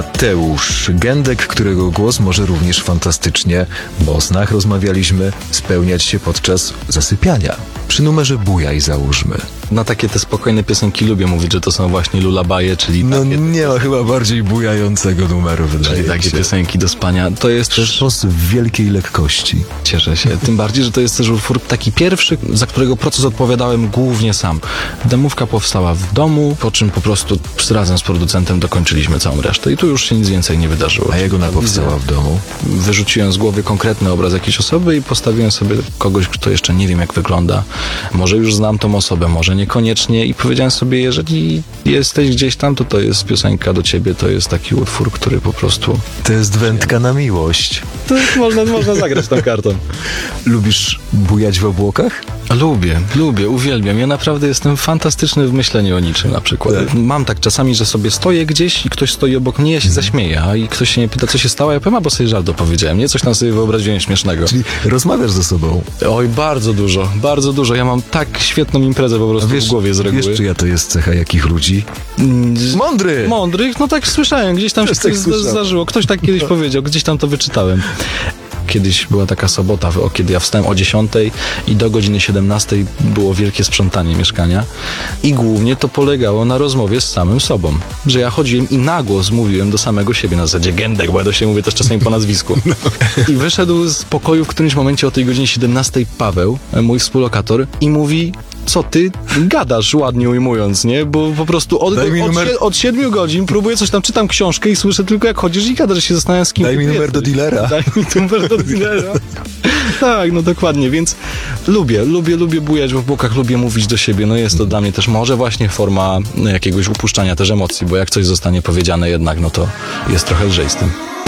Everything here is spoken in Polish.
Mateusz Gędek, którego głos może również fantastycznie, bo o snach rozmawialiśmy, spełniać się podczas zasypiania. Przy numerze Bujaj załóżmy. Na takie te spokojne piosenki lubię mówić, że to są właśnie lullaby'e, czyli No takie, nie ma chyba bardziej bujającego numeru, wydaje czyli mi takie się. piosenki do spania. To jest też... Sztos w wielkiej lekkości. Cieszę się. Tym bardziej, że to jest też utwór taki pierwszy, za którego proces odpowiadałem głównie sam. Demówka powstała w domu, po czym po prostu razem z producentem dokończyliśmy całą resztę i tu już się nic więcej nie wydarzyło. A jak ona powstała w domu? Wyrzuciłem z głowy konkretny obraz jakiejś osoby i postawiłem sobie kogoś, kto jeszcze nie wiem jak wygląda. Może już znam tą osobę, może niekoniecznie i powiedziałem sobie, jeżeli jesteś gdzieś tam, to jest piosenka do ciebie, to jest taki utwór, który po prostu... To jest wędka na miłość. To można zagrać tą kartą. Lubisz bujać w obłokach? Lubię, uwielbiam. Ja naprawdę jestem fantastyczny w myśleniu o niczym na przykład. Tak. Mam tak czasami, że sobie stoję gdzieś i ktoś stoi obok mnie, ja się zaśmieję, a i ktoś się mnie pyta, co się stało, ja powiem, bo sobie żart opowiedziałem, nie? Coś tam sobie wyobraziłem śmiesznego. Czyli rozmawiasz ze sobą. Oj, bardzo dużo. Ja mam tak świetną imprezę po prostu w głowie z reguły. Wiesz, czyja to jest cecha jakich ludzi? Mądry! Mądrych? No tak słyszałem, gdzieś tam się tak coś słyszałem. zdarzyło. Ktoś tak kiedyś powiedział, gdzieś tam to wyczytałem. Kiedyś była taka sobota, kiedy ja wstałem o 10 i do godziny 17 było wielkie sprzątanie mieszkania i głównie to polegało na rozmowie z samym sobą, że ja chodziłem i na głos mówiłem do samego siebie na zasadzie Gędek, bo ja do siebie mówię też czasami po nazwisku. I wyszedł z pokoju w którymś momencie o tej godzinie 17 Paweł, mój współlokator, i mówi: co ty gadasz, ładnie ujmując, nie? Bo po prostu od 7 godzin próbuję coś tam, czytam książkę i słyszę tylko jak chodzisz i gadasz, się zastanawiam z kim Daj ty mi numer jesteś. do dealera. Daj mi numer do dealera. Tak, no dokładnie, więc lubię bujać w obłokach, lubię mówić do siebie, no jest to dla mnie też może właśnie forma jakiegoś upuszczania też emocji, bo jak coś zostanie powiedziane jednak, no to jest trochę lżej z tym.